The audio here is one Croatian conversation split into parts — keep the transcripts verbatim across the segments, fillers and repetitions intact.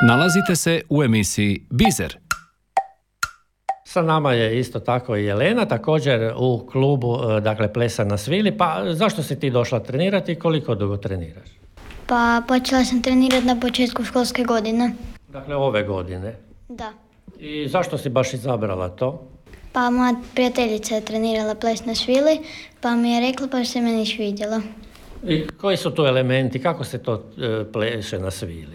Nalazite se u emisiji Bizer. Sa nama je isto tako i Jelena, također u klubu, dakle, Plesa na svili. Pa zašto si ti došla trenirati i koliko dugo treniraš? Pa počela sam trenirati na početku školske godine. Dakle, ove godine? Da. I zašto si baš izabrala to? Pa moja prijateljica je trenirala ples na svili, pa mi je rekla pa se meni svidjelo. I koji su tu elementi, kako se to e, pleše na svili?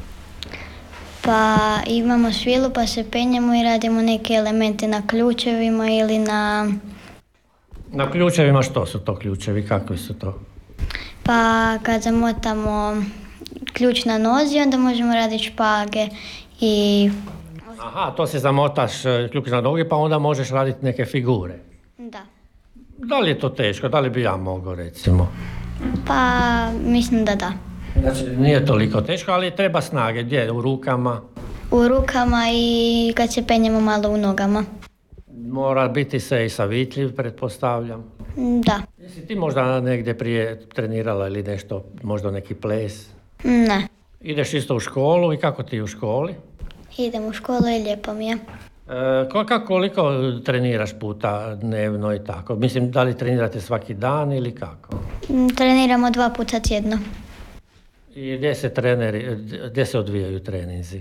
Pa imamo svilu pa se penjemo i radimo neke elemente na ključevima ili na... Na ključevima što su to ključevi, kakvi su to? Pa kad zamotamo ključ na nozi onda možemo raditi špage i... Aha, to se zamotaš ključ na nogi pa onda možeš raditi neke figure. Da. Da li je to teško, da li bi ja mogao recimo? Pa mislim da da. Znači nije toliko teško, ali treba snage, gdje? U rukama? U rukama i kad se penjemo malo u nogama. Mora biti se i savitljiv, pretpostavljam. Da. Jesi ti možda negdje prije trenirala ili nešto, možda neki ples? Ne. Ideš isto u školu i kako ti u školi? Idem u školu i lijepo mi je. E, koliko, koliko treniraš puta dnevno i tako? Mislim, da li trenirate svaki dan ili kako? Treniramo dva puta tjedno. I gdje se treneri, gdje se odvijaju treninzi?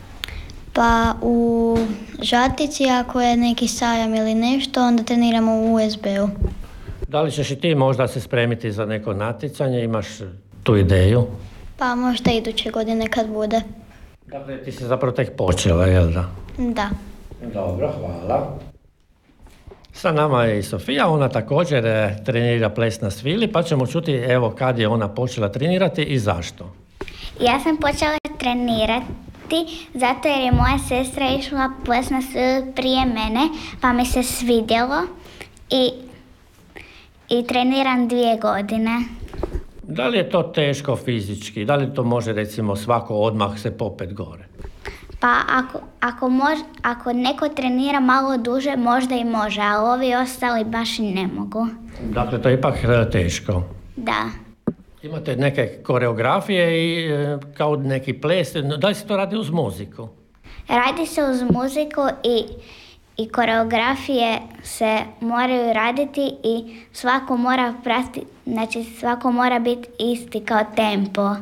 Pa u Žatici, ako je neki sajam ili nešto, onda treniramo u U S B-u. Da li ćeš i ti možda se spremiti za neko natjecanje, imaš tu ideju? Pa možda iduće godine kad bude. Dakle, ti si zapravo tek počela, jel da? Da. Dobro, hvala. Sa nama je i Sofija, ona također trenira ples na svili, pa ćemo čuti evo kad je ona počela trenirati i zašto. Ja sam počela trenirati zato jer je moja sestra išla ples na svili prije mene, pa mi se svidjelo i, i treniram dvije godine. Da li je to teško fizički? Da li to može recimo svako odmah se popet gore? Pa ako, ako, mož, ako neko trenira malo duže, možda i može, ali ovi ostali baš i ne mogu. Dakle, to je ipak teško. Da. Imate neke koreografije i e, kao neki ples, da li se to radi uz muziku? Radi se uz muziku i, i koreografije se moraju raditi i svako mora pratiti, znači svako mora biti isti kao tempo.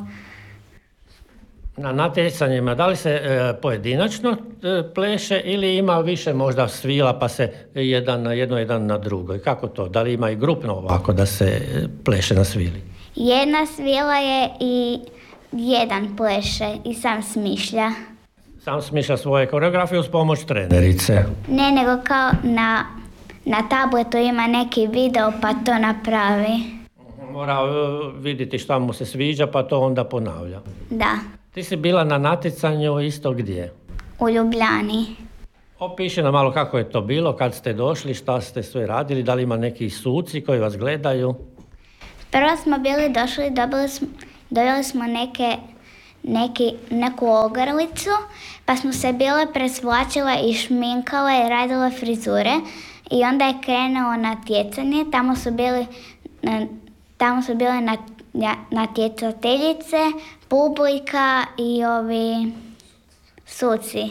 Na natjecanjima, da li se e, pojedinačno e, pleše ili ima više možda svila pa se jedan na jedno, jedan na drugo? Kako to? Da li ima i grupno ovako da se e, pleše na svili? Jedna svila je i jedan pleše i sam smišlja. Sam smišlja svoje koreografije uz pomoć trenerice? Ne, nego kao na, na tabletu ima neki video pa to napravi. Mora e, vidjeti šta mu se sviđa pa to onda ponavlja. Da. Ti si bila na natjecanju isto gdje? U Ljubljani. Opiši nam malo kako je to bilo, kad ste došli, šta ste sve radili, da li ima neki suci koji vas gledaju? Prvo smo bili došli, dobili smo, dobili smo neke, neki, neku ogrlicu, pa smo se bile presvlačile i šminkale i radile frizure i onda je krenulo natjecanje, tamo su bili, tamo su bile nat, natjecateljice, publika i ovi suci.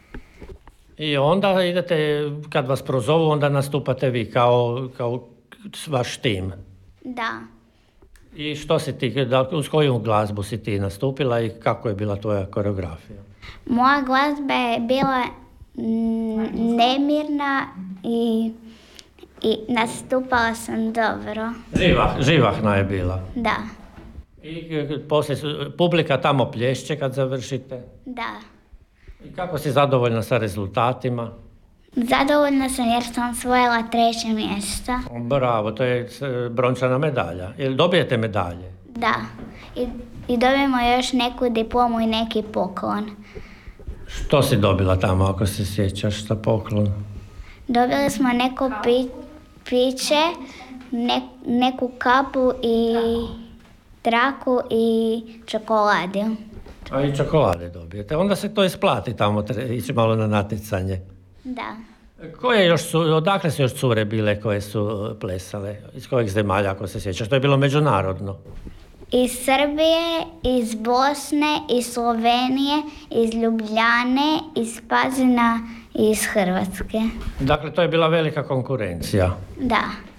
I onda idete, kad vas prozovu, onda nastupate vi kao, kao vaš tim? Da. I što si ti, da, uz koju glazbu si ti nastupila i kako je bila tvoja koreografija? Moja glazba je bila mm, nemirna i, i nastupala sam dobro. Živah, živahna je bila? Da. I poslije publika tamo plješće kad završite? Da. I kako si zadovoljna sa rezultatima? Zadovoljna sam jer sam osvojila treće mjesto. Bravo, to je brončana medalja. Jel dobijete medalje? Da. I, i dobijemo još neku diplomu i neki poklon. Što si dobila tamo, ako se sjećaš, za poklon? Dobili smo neko pi, piće, ne, neku kapu i traku i čokoladu. A i čokolade dobijete. Onda se to isplati tamo, ići malo na natjecanje. Da. Koje još su, odakle su još cure bile koje su plesale? Iz kojih zemalja, ako se sjećaš? To je bilo međunarodno. Iz Srbije, iz Bosne, iz Slovenije, iz Ljubljane, iz Pazina i iz Hrvatske. Dakle, to je bila velika konkurencija. Da.